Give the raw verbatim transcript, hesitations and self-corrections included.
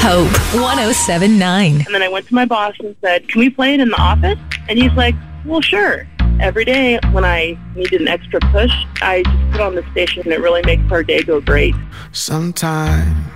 Hope one oh seven point nine. And then I went to my boss and said, can we play it in the office? And he's like, well, sure. Every day when I needed an extra push, I just put on the station and it really makes our day go great. Sometimes